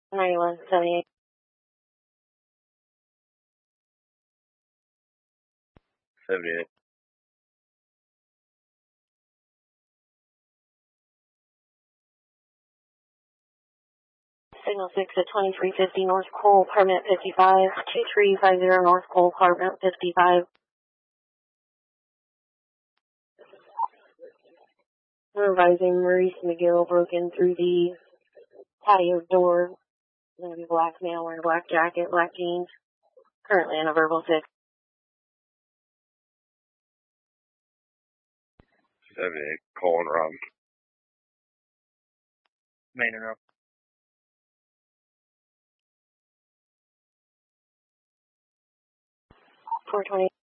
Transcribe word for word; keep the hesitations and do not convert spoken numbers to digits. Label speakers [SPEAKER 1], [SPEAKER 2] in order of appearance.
[SPEAKER 1] ninety-one seventy-eight.
[SPEAKER 2] seventy-eight.
[SPEAKER 1] Signal six at twenty-three fifty North Cole, apartment fifty-five, two three five zero North Cole, apartment fifty-five. We're advising Maurice McGill broke in through the patio door. Gonna be black male wearing a black jacket, black jeans. Currently on a verbal six.
[SPEAKER 2] seventy-eight, calling Rob.
[SPEAKER 3] Main and row.
[SPEAKER 1] four twenty.